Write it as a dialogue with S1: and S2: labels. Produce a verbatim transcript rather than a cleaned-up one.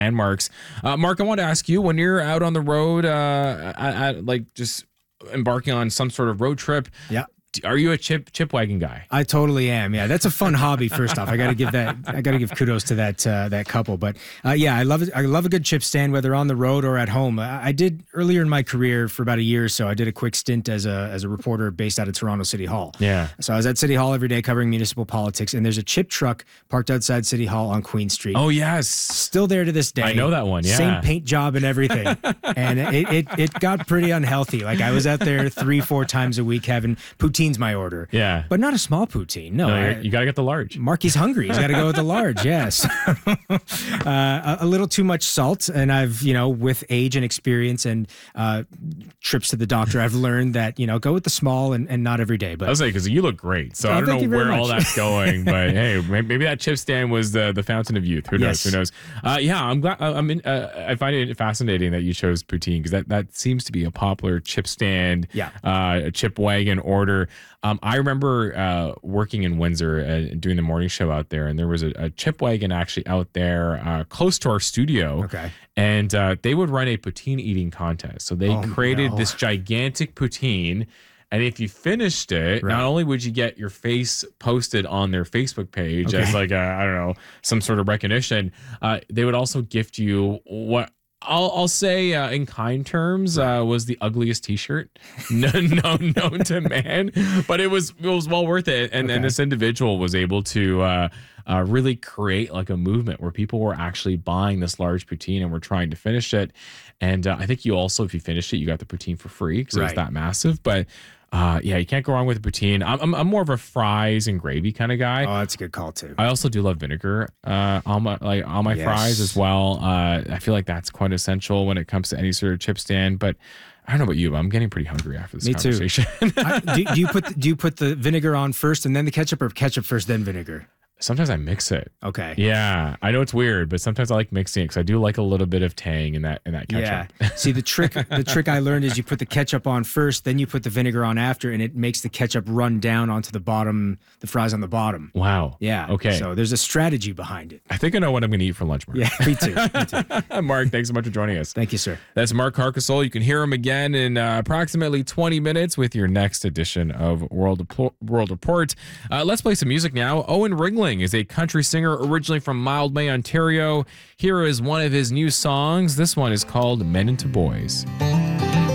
S1: landmarks. Uh, Mark, I want to ask you, when you're out on the road, uh, at, at, like just embarking on some sort of road trip,
S2: Yeah.
S1: are you a chip chip wagon guy?
S2: I totally am. Yeah, that's a fun hobby. First off, I got to give that. I got to give kudos to that uh, that couple. But uh, yeah, I love it. I love a good chip stand, whether on the road or at home. I, I did earlier in my career for about a year or so. I did a quick stint as a as a reporter based out of Toronto City Hall.
S1: Yeah.
S2: So I was at City Hall every day covering municipal politics, and there's a chip truck parked outside City Hall on Queen Street.
S1: Oh yes,
S2: Still there to this day.
S1: I know that one. Yeah.
S2: Same paint job and everything. And it, it it got pretty unhealthy. Like I was out there three, four times a week having poutine's my order.
S1: Yeah.
S2: But not a small poutine. No.
S1: No,
S2: I-
S1: you're- you got to get the large.
S2: Marky's hungry. He's got to go with the large. Yes. uh, a, a little too much salt. And I've, you know, with age and experience and uh, trips to the doctor, I've learned that, you know, go with the small and, and not every day.
S1: I
S2: But
S1: was like, because you look great, so
S2: Oh,
S1: I don't
S2: thank
S1: know
S2: you very
S1: where all
S2: much.
S1: that's going. But hey, may- maybe that chip stand was the the fountain of youth. Who knows?
S2: Yes.
S1: Who knows? Uh, yeah, I'm glad. I'm in. Uh, I find it fascinating that you chose poutine because that that seems to be a popular chip stand.
S2: Yeah.
S1: Uh, a chip wagon order. Um, I remember uh, working in Windsor and doing the morning show out there, and there was a, a chip wagon actually out there uh, close to our studio.
S2: Okay.
S1: And uh, they would run a poutine eating contest. So they
S2: Oh,
S1: created
S2: no.
S1: this gigantic poutine. And if you finished it,
S2: Right.
S1: not only would you get your face posted on their Facebook page
S2: Okay.
S1: as like a, I don't know, some sort of recognition, uh, they would also gift you what I'll, I'll say uh, in kind terms uh, was the ugliest T-shirt no, no, known to man, but it was it was well worth it. And, and
S2: Okay.
S1: this individual was able to uh, uh, really create like a movement where people were actually buying this large poutine and were trying to finish it. And uh, I think you also, if you finished it, you got the poutine for free because it was
S2: Right.
S1: that massive. But uh, yeah, you can't go wrong with the poutine. I'm, I'm I'm more of a fries and gravy kind of guy.
S2: Oh, that's a good call too.
S1: I also do love vinegar uh, on my like on my
S2: Yes.
S1: fries as well. Uh, I feel like that's quite essential when it comes to any sort of chip stand. But I don't know about you, but I'm getting pretty hungry after this
S2: Me too.
S1: conversation.
S2: I, do, do you put do you put the vinegar on first and then the ketchup, or ketchup first then vinegar?
S1: Sometimes I mix it.
S2: Okay.
S1: Yeah, I know it's weird, but sometimes I like mixing it because I do like a little bit of tang in that in that ketchup.
S2: Yeah. See, the trick the trick I learned is you put the ketchup on first, then you put the vinegar on after, and it makes the ketchup run down onto the bottom, the fries on the bottom.
S1: Wow.
S2: Yeah.
S1: Okay.
S2: So there's a strategy behind it.
S1: I think I know what I'm going to eat for lunch, Mark.
S2: Yeah, me too. Me too.
S1: Mark, thanks so much for joining us.
S2: Thank you, sir.
S1: That's Mark Carcasole. You can hear him again in uh, approximately twenty minutes with your next edition of World Report. World Report. Uh, let's play some music now. Owen Ringling is a country singer originally from Mildmay, Ontario. Here is one of his new songs. This one is called Men into Boys.